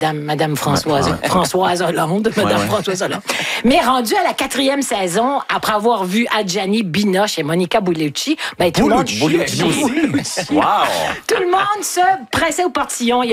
Madame Françoise Hollande. Françoise Hollande. Mais rendu à la 4e saison, après avoir vu Adjani Binoche et Monica Bellucci, tout le monde... Wow! Tout le monde se pressait au portillon.